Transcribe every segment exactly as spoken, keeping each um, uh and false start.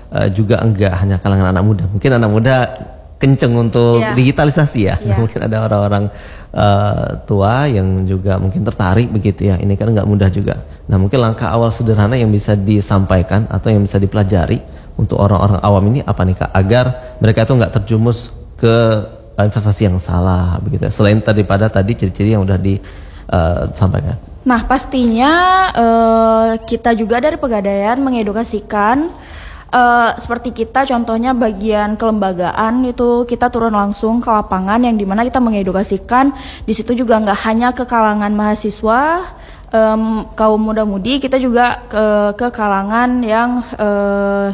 uh, juga enggak hanya kalangan anak muda. Mungkin anak muda kenceng untuk yeah. digitalisasi ya. Yeah. Mungkin ada orang-orang uh, tua yang juga mungkin tertarik begitu ya. Ini kan nggak mudah juga. Nah mungkin langkah awal sederhana yang bisa disampaikan atau yang bisa dipelajari untuk orang-orang awam ini apa nih Kak? Agar mereka itu nggak terjumus ke investasi yang salah begitu. Selain daripada tadi ciri-ciri yang udah disampaikan. Uh, nah pastinya uh, kita juga dari Pegadaian mengedukasikan. Uh, seperti kita contohnya bagian kelembagaan itu kita turun langsung ke lapangan yang dimana kita mengedukasikan di situ juga nggak hanya ke kalangan mahasiswa um, kaum muda-mudi, kita juga ke, ke kalangan yang uh,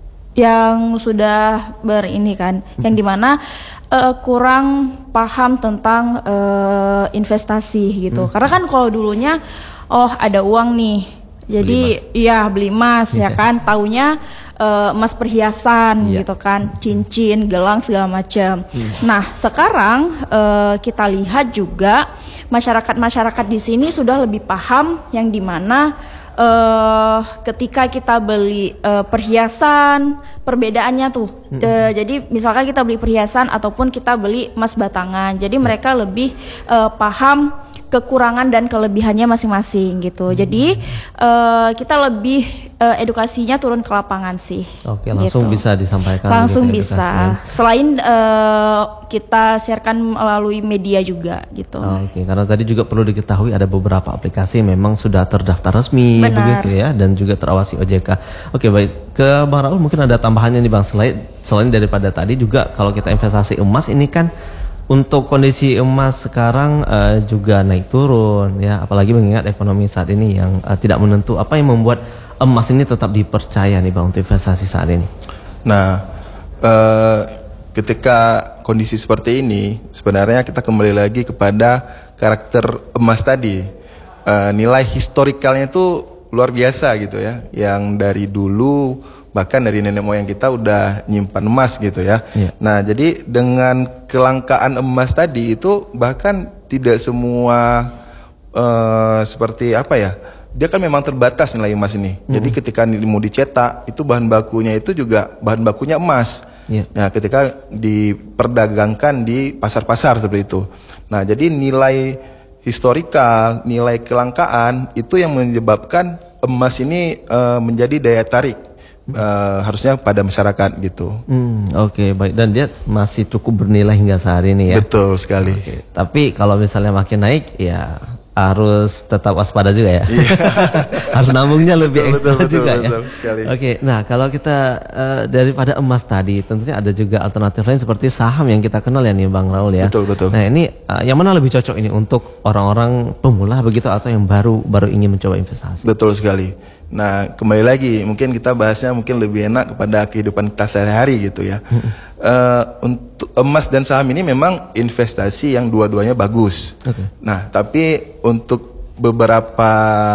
yang sudah berini kan, yang dimana uh, kurang paham tentang uh, investasi gitu. Hmm. Karena kan kalau dulunya oh ada uang nih. Jadi iya beli emas ya kan, taunya uh, emas perhiasan yeah. gitu kan, cincin, gelang segala macam. Hmm. Nah sekarang uh, kita lihat juga masyarakat-masyarakat di sini sudah lebih paham yang dimana uh, ketika kita beli uh, perhiasan perbedaannya tuh. Hmm. Uh, jadi misalkan kita beli perhiasan ataupun kita beli emas batangan, jadi hmm. mereka lebih uh, paham kekurangan dan kelebihannya masing-masing gitu. Hmm. Jadi uh, kita lebih uh, edukasinya turun ke lapangan sih. Oke, langsung gitu. Bisa disampaikan. Langsung gitu, bisa. Selain uh, kita sharekan melalui media juga gitu. Oh, Oke, karena tadi juga perlu diketahui ada beberapa aplikasi yang memang sudah terdaftar resmi begitu ya dan juga terawasi O J K. Oke, baik. Ke Bang Raul mungkin ada tambahannya nih Bang, selain selain daripada tadi juga kalau kita investasi emas ini kan untuk kondisi emas sekarang uh, juga naik turun ya, apalagi mengingat ekonomi saat ini yang uh, tidak menentu. Apa yang membuat emas ini tetap dipercaya nih Bang untuk investasi saat ini? Nah, uh, ketika kondisi seperti ini sebenarnya kita kembali lagi kepada karakter emas tadi. Uh, nilai historikalnya itu luar biasa gitu ya, yang dari dulu bahkan dari nenek moyang kita udah nyimpan emas gitu ya. Yeah. Nah jadi dengan kelangkaan emas tadi itu bahkan tidak semua uh, seperti apa ya, dia kan memang terbatas nilai emas ini. Mm. Jadi ketika mau dicetak itu bahan bakunya itu juga bahan bakunya emas. Yeah. Nah ketika diperdagangkan di pasar-pasar seperti itu. Nah jadi nilai historikal, nilai kelangkaan itu yang menyebabkan emas ini uh, menjadi daya tarik. Uh, harusnya pada masyarakat gitu. Hmm, Oke okay, baik, dan dia masih cukup bernilai hingga saat ini ya. Betul sekali. Okay. Tapi kalau misalnya makin naik ya harus tetap waspada juga ya. Harus nabungnya lebih betul, ekstra betul, juga betul, ya. Oke, okay, nah kalau kita uh, daripada emas tadi, tentunya ada juga alternatif lain seperti saham yang kita kenal ya nih Bang Raul ya. Betul betul. Nah ini uh, yang mana lebih cocok ini untuk orang-orang pemula begitu atau yang baru baru ingin mencoba investasi? Betul sekali. Nah kembali lagi mungkin kita bahasnya mungkin lebih enak kepada kehidupan kita sehari-hari gitu ya. Hmm. Uh, untuk emas dan saham ini memang investasi yang dua-duanya bagus. Okay. Nah tapi untuk beberapa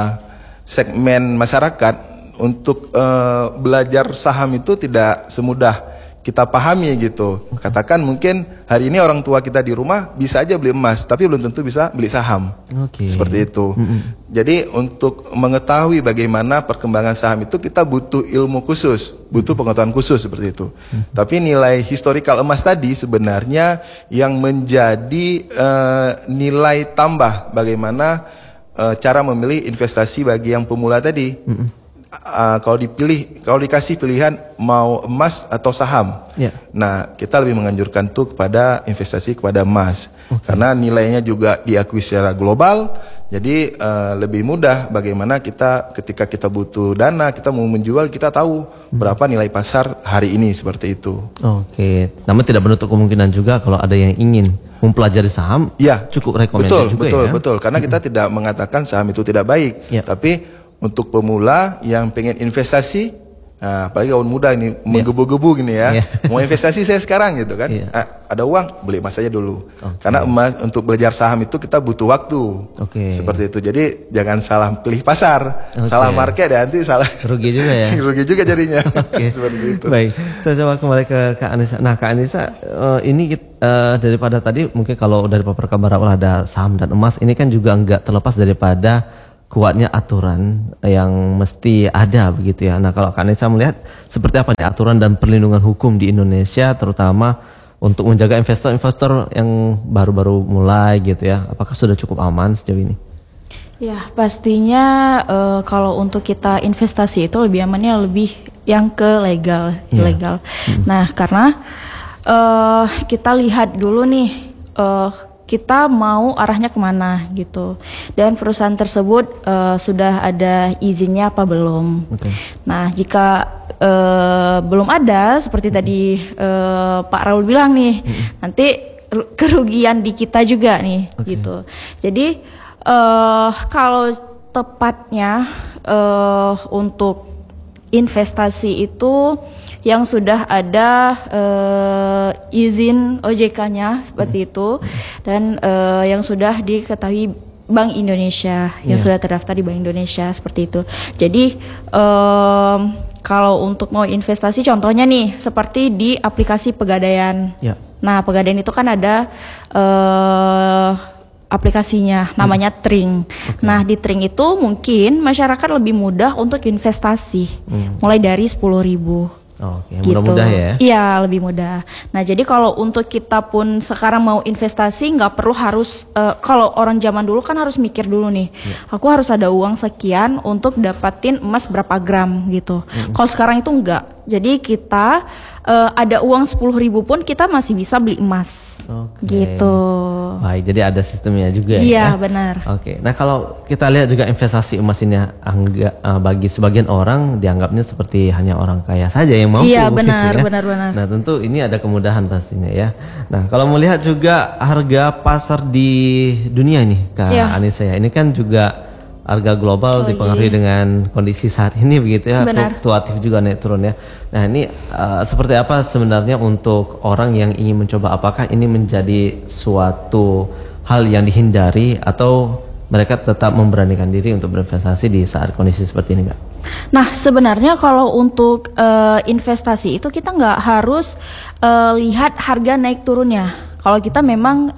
segmen masyarakat untuk uh, belajar saham itu tidak semudah kita pahami gitu. Katakan mungkin hari ini orang tua kita di rumah bisa aja beli emas, tapi belum tentu bisa beli saham. Okay. Seperti itu. Mm-hmm. Jadi untuk mengetahui bagaimana perkembangan saham itu kita butuh ilmu khusus, butuh pengetahuan khusus seperti itu. Mm-hmm. Tapi nilai historikal emas tadi sebenarnya yang menjadi uh, nilai tambah bagaimana uh, cara memilih investasi bagi yang pemula tadi. Mm-hmm. Uh, kalau dipilih, kalau dikasih pilihan mau emas atau saham, yeah. Nah kita lebih menganjurkan tuh kepada investasi kepada emas, okay. Karena nilainya juga diakui secara global, jadi uh, lebih mudah bagaimana kita ketika kita butuh dana, kita mau menjual, kita tahu hmm. berapa nilai pasar hari ini seperti itu. Oke, okay. Namun tidak menutup kemungkinan juga kalau ada yang ingin mempelajari saham, ya cukup rekomendasi juga betul, ya. Betul, karena hmm. kita tidak mengatakan saham itu tidak baik, yeah. Tapi untuk pemula yang pengen investasi, nah, apalagi kawan muda ini yeah. menggebu-gebu gini ya, yeah. Mau investasi saya sekarang gitu kan, yeah. ah, ada uang beli emas saja dulu, okay. Karena emas untuk belajar saham itu kita butuh waktu, okay. Seperti itu. Jadi jangan salah pilih pasar, okay. Salah market ya nanti salah rugi juga ya, rugi juga jadinya. Okay. Seperti itu. Baik, saya coba kembali ke Kak Anissa. Nah Kak Anissa, uh, ini uh, daripada tadi mungkin kalau dari paper kabar awal ada saham dan emas, ini kan juga enggak terlepas daripada kuatnya aturan yang mesti ada begitu ya. Nah kalau Kak Anissa melihat seperti apa nih aturan dan perlindungan hukum di Indonesia terutama untuk menjaga investor-investor yang baru-baru mulai gitu ya, apakah sudah cukup aman sejauh ini? Ya pastinya uh, kalau untuk kita investasi itu lebih amannya lebih yang ke legal, ilegal. Yeah. Hmm. Nah karena uh, kita lihat dulu nih. Uh, kita mau arahnya kemana gitu, dan perusahaan tersebut uh, sudah ada izinnya apa belum. Okay. Nah jika uh, belum ada seperti mm-hmm. tadi uh, Pak Raul bilang nih, mm-hmm. nanti kerugian di kita juga nih. Okay. Gitu. Jadi uh, kalau tepatnya uh, untuk investasi itu yang sudah ada uh, izin O J K-nya seperti hmm. itu, dan uh, yang sudah diketahui Bank Indonesia, yang yeah. sudah terdaftar di Bank Indonesia seperti itu. Jadi um, kalau untuk mau investasi, contohnya nih seperti di aplikasi Pegadaian. Yeah. Nah Pegadaian itu kan ada uh, aplikasinya namanya hmm. Tring. Okay. Nah di Tring itu mungkin masyarakat lebih mudah untuk investasi, hmm. mulai dari sepuluh ribu. Oh, okay. Gitu. Mudah-mudah ya? Iya lebih mudah. Nah jadi kalau untuk kita pun sekarang mau investasi nggak perlu harus uh, kalau orang zaman dulu kan harus mikir dulu nih, yeah. aku harus ada uang sekian untuk dapatin emas berapa gram gitu. Mm-hmm. Kalau sekarang itu enggak. Jadi kita uh, ada uang sepuluh ribu pun kita masih bisa beli emas. Okay. Gitu. Baik, jadi ada sistemnya juga ya. Iya, benar. Oke. Okay. Nah, kalau kita lihat juga investasi emas ini angga, uh, bagi sebagian orang dianggapnya seperti hanya orang kaya saja yang mampu. Iya, benar, gitu ya. benar, benar. Nah, tentu ini ada kemudahan pastinya ya. Nah, kalau melihat juga harga pasar di dunia ini, Kak iya. Anissa ya. Ini kan juga harga global oh, dipengaruhi iya. dengan kondisi saat ini begitu ya, benar. Fluktuatif juga naik turun ya. Nah ini uh, seperti apa sebenarnya untuk orang yang ingin mencoba, apakah ini menjadi suatu hal yang dihindari atau mereka tetap memberanikan diri untuk berinvestasi di saat kondisi seperti ini, Kak? Nah sebenarnya kalau untuk uh, investasi itu kita nggak harus uh, lihat harga naik turunnya. Kalau kita memang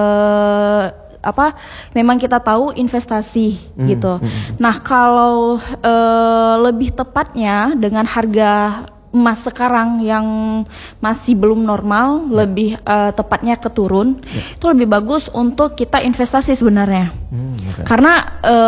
uh, apa memang kita tahu investasi hmm, gitu. Hmm. Nah kalau e, lebih tepatnya dengan harga emas sekarang yang masih belum normal, ya. lebih e, tepatnya keturun, ya. itu lebih bagus untuk kita investasi sebenarnya. Hmm, okay. Karena e,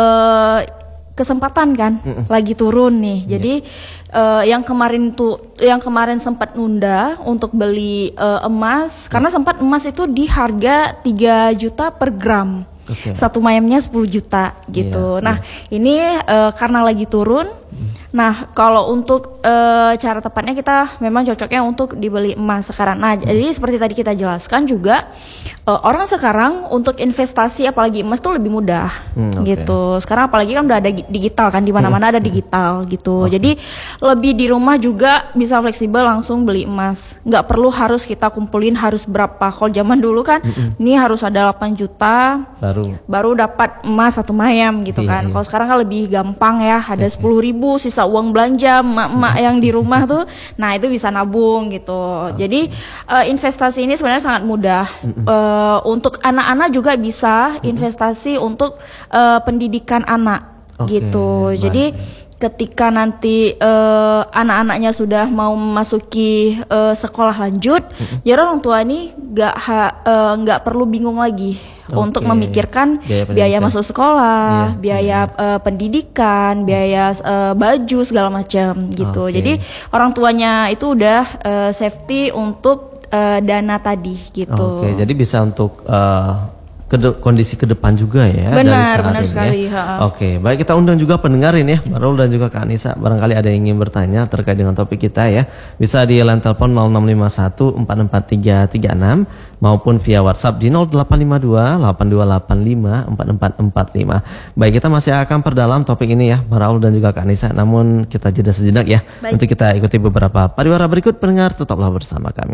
kesempatan kan mm-mm. lagi turun nih. Yeah. Jadi uh, yang kemarin tuh yang kemarin sempat nunda untuk beli uh, emas mm. karena sempat emas itu di harga tiga juta per gram. Okay. Satu mayamnya sepuluh juta gitu. Yeah, nah, yeah. ini uh, karena lagi turun. Mm. Nah, kalau untuk uh, cara tepatnya kita memang cocoknya untuk dibeli emas sekarang. Nah, mm. jadi seperti tadi kita jelaskan juga uh, orang sekarang untuk investasi apalagi emas tuh lebih mudah mm, okay. gitu. Sekarang apalagi kan udah ada digital kan, di mana-mana mm. ada digital gitu. Okay. Jadi lebih di rumah juga bisa fleksibel langsung beli emas. Nggak perlu harus kita kumpulin harus berapa. Kalau zaman dulu kan mm-mm. ini harus ada delapan juta baru baru dapat emas satu mayam gitu yeah, kan. Yeah. Kalau sekarang kan lebih gampang ya, ada okay. sepuluh ribu sisa uang belanja emak-emak yang di rumah tuh, nah itu bisa nabung gitu. Okay. Jadi uh, investasi ini sebenarnya sangat mudah. Mm-hmm. Uh, untuk anak-anak juga bisa investasi mm-hmm. untuk uh, pendidikan anak okay. gitu. Baik. Jadi ketika nanti uh, anak-anaknya sudah mau memasuki uh, sekolah lanjut, mm-hmm. jadi orang tua ini nggak nggak uh, perlu bingung lagi okay. untuk memikirkan biaya, biaya masuk sekolah, yeah. biaya yeah. Uh, pendidikan, biaya uh, baju segala macam gitu. Okay. Jadi orang tuanya itu udah uh, safety untuk uh, dana tadi gitu. Oke, okay. Jadi bisa untuk uh, Kede, kondisi ke depan juga ya. Benar, benar sekali. Ya. Oke, baik, kita undang juga pendengarin ya, Barul dan juga Kak Anissa. Barangkali ada yang ingin bertanya terkait dengan topik kita ya. Bisa di line telepon nol enam lima satu empat empat tiga tiga enam maupun via WhatsApp di nol delapan lima dua delapan dua delapan lima empat empat empat lima. Baik, kita masih akan perdalam topik ini ya, Barul dan juga Kak Anissa. Namun kita jeda sejenak ya. Baik. Untuk kita ikuti beberapa pariwara berikut, pendengar tetaplah bersama kami.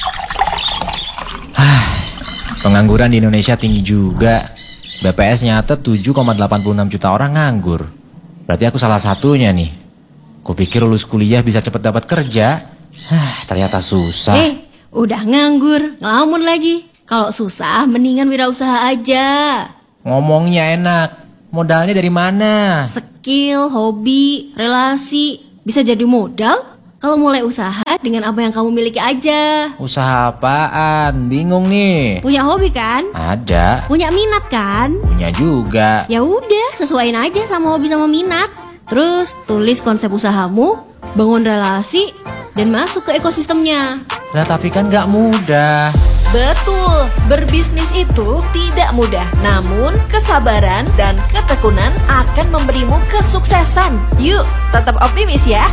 Pengangguran di Indonesia tinggi juga. B P S nyata tujuh koma delapan enam juta orang nganggur. Berarti aku salah satunya nih. Kupikir lulus kuliah bisa cepet dapat kerja. Hah, ternyata susah. Eh, udah nganggur, ngelamun lagi. Kalau susah, mendingan wirausaha aja. Ngomongnya enak, Modalnya dari mana? Skill, hobi, relasi. Bisa jadi modal kalau mulai usaha dengan apa yang kamu miliki aja. Usaha apaan? Bingung nih. Punya hobi kan? Ada. Punya minat kan? Punya juga. Ya udah, sesuaiin aja sama hobi sama minat. Terus tulis konsep usahamu, bangun relasi, dan masuk ke ekosistemnya. Lah tapi kan gak mudah. Betul, berbisnis itu tidak mudah. Namun, kesabaran dan ketekunan akan memberimu kesuksesan. Yuk, tetap optimis ya.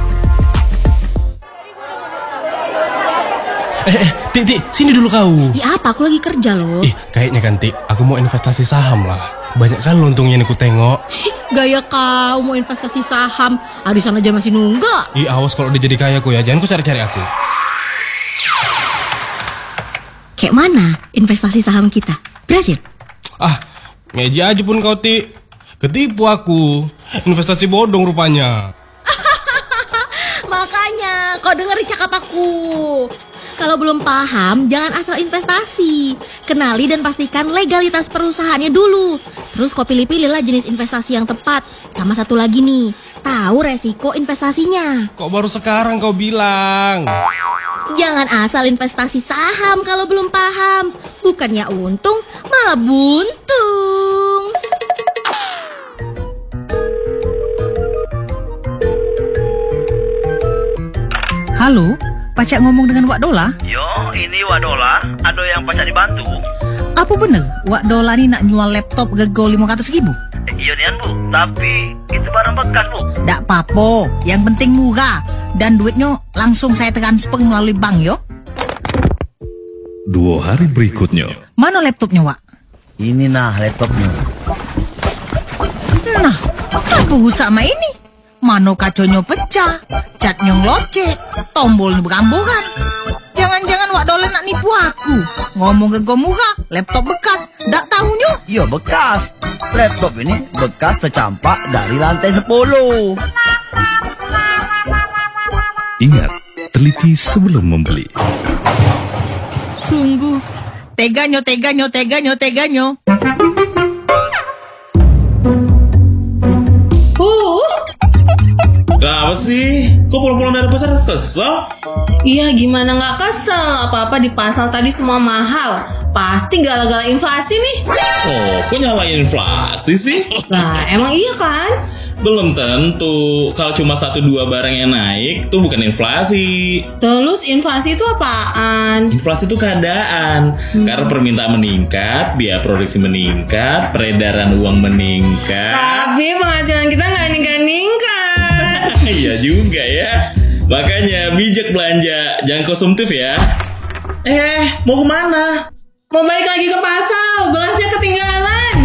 Eh, eh, Tik, Tik, sini dulu kau. Ya apa, aku lagi kerja loh. Ih, kayaknya kan, Tik, aku mau investasi saham lah. Banyak kan untungnya yang aku tengok. Gaya kau mau investasi saham, arisan aja masih nunggak. Ih, awas kalau dia jadi kaya aku ya, jangan kau cari-cari aku. Kayak mana investasi saham kita? Berhasil? Ah, meja aja pun kau, Tik. Ketipu aku. Investasi bodong rupanya. Makanya kau dengerin cakap aku. Kalau belum paham, jangan asal investasi. Kenali dan pastikan legalitas perusahaannya dulu. Terus kau pilih-pilihlah jenis investasi yang tepat. Sama satu lagi nih, tahu resiko investasinya. Kok baru sekarang kau bilang? Jangan asal investasi saham kalau belum paham. Bukannya untung, malah buntung. Halo, Pacak ngomong dengan Wak Dola? Yo, ini Wak Dola. Ada yang Pacak dibantu? Apa bener Wak Dola ni nak jual laptop gego lima ratus ribu? Eh, iya nian bu, tapi itu barang bekas bu. Tak apa-apa, yang penting murah. Dan duitnya langsung saya transfer melalui bank yo. Dua hari berikutnya. Mana laptopnya Wak? Ini nah laptopnya. Nah, apa rusak sama ini? Mano kaconya pecah, catnya ngelocek, tombolnya beramburan. Jangan-jangan Wak Dola nak nipu aku. Ngomong ke gue murah, laptop bekas, dak tahunya. Iya bekas. Laptop ini bekas tercampak dari lantai sepuluh. Ingat, teliti sebelum membeli. Sungguh, teganya, teganya, teganya, teganya. Uh, apa sih? Kok pulang-pulang dari pasar kesel? Iya, gimana nggak kesel? Apa-apa di pasar tadi semua mahal. Pasti gara-gara inflasi nih. Oh, kok nyalain inflasi sih? Lah, emang iya kan? Belum tentu. Kalau cuma satu dua barang yang naik, itu bukan inflasi. Terus inflasi itu apaan? Inflasi itu keadaan. Hmm. Karena permintaan meningkat, biaya produksi meningkat, peredaran uang meningkat. Tapi penghasilan kita nggak meningkat-ningkat. Iya juga ya. Makanya bijak belanja, jangan konsumtif ya. Eh, mau kemana? Mau balik lagi ke pasar, belah